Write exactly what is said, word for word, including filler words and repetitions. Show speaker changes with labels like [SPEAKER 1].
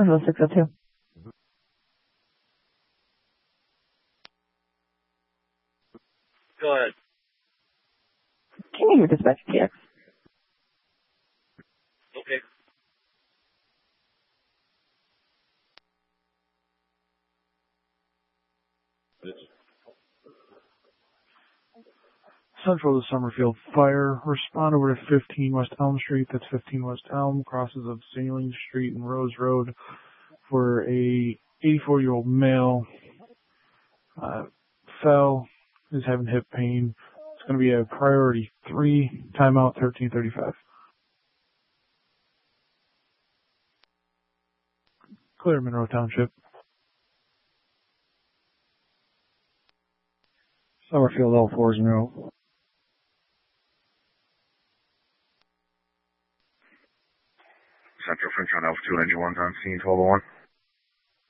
[SPEAKER 1] Central six oh two.
[SPEAKER 2] Go ahead.
[SPEAKER 1] Can you hear dispatch T X?
[SPEAKER 2] Okay.
[SPEAKER 3] Central to Summerfield Fire. Respond over to fifteen West Elm Street. That's fifteen West Elm. Crosses of Sailing Street and Rose Road for a eighty-four-year-old male. Uh, fell. Is having hip pain. It's going to be a priority three. Timeout thirteen thirty-five. Clear Monroe Township.
[SPEAKER 4] Summerfield L four zero.
[SPEAKER 5] Central French on Alpha two, engine one's on scene, twelve oh one.